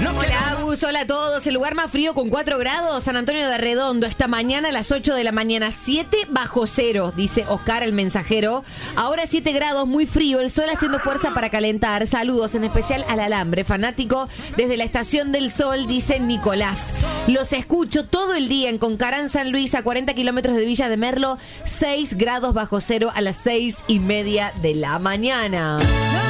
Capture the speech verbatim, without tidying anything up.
Hola, Agus, hola a todos. El lugar más frío con cuatro grados, San Antonio de Redondo. Esta mañana a las ocho de la mañana, siete bajo cero, dice Oscar el mensajero. Ahora siete grados, muy frío, el sol haciendo fuerza para calentar. Saludos en especial al alambre, fanático desde la Estación del Sol, dice Nicolás. Los escucho todo el día en Concarán, San Luis, a cuarenta kilómetros de Villa de Merlo, seis grados bajo cero a las seis y media de la mañana.